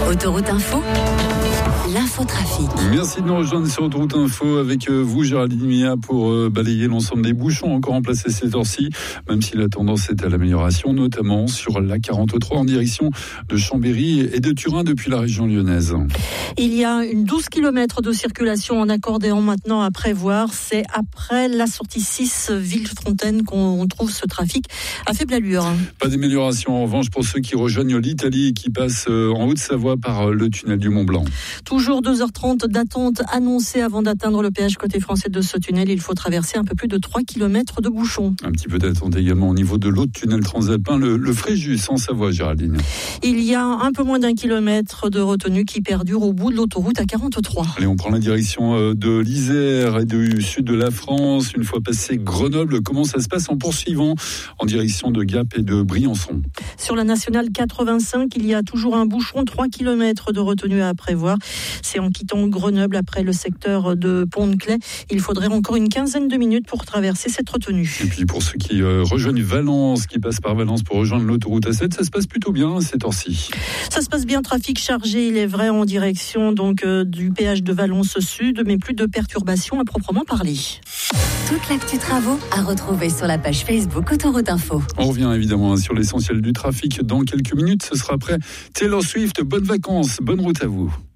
Autoroute Info, l'infotrafic. Merci de nous rejoindre sur Autoroute Info avec vous, Géraldine Mia, pour balayer l'ensemble des bouchons encore en place ces heures-ci, même si la tendance est à l'amélioration, notamment sur la 43 en direction de Chambéry et de Turin depuis la région lyonnaise. Il y a une 12 km de circulation en accordéon maintenant à prévoir. C'est après la sortie 6 Villefontaine qu'on trouve ce trafic à faible allure. Pas d'amélioration en revanche pour ceux qui rejoignent l'Italie et qui passent en Haute-Savoie par le tunnel du Mont-Blanc. Toujours 2h30 d'attente annoncée avant d'atteindre le péage côté français de ce tunnel. Il faut traverser un peu plus de 3 km de bouchons. Un petit peu d'attente également au niveau de l'autre tunnel transalpin, le Fréjus en Savoie, Géraldine. Il y a un peu moins d'1 kilomètre de retenue qui perdure au bout de l'autoroute A43. Allez, on prend la direction de l'Isère et du sud de la France. Une fois passé Grenoble, comment ça se passe en poursuivant en direction de Gap et de Briançon? Sur la nationale 85, il y a toujours un bouchon, 3 km de retenue à prévoir. C'est en quittant Grenoble après le secteur de Pont-de-Claix. Il faudrait encore une quinzaine de minutes pour traverser cette retenue. Et puis pour ceux qui rejoignent Valence, qui passent par Valence pour rejoindre l'autoroute A7, ça se passe plutôt bien à cette heure-ci. Ça se passe bien, trafic chargé, il est vrai, en direction donc du péage de Valence Sud, mais plus de perturbations à proprement parler. Toute l'actu travaux à retrouver sur la page Facebook Autoroute Info. On revient évidemment sur l'essentiel du trafic dans quelques minutes. Ce sera après Taylor Swift. Bonnes vacances, bonne route à vous.